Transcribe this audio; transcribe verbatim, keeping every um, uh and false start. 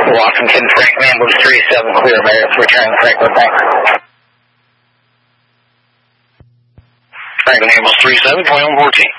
Washington, Franklin, ambulance three seven, clear America, return Franklin, thanks. Franklin, ambulance three seven, twenty-one fourteen.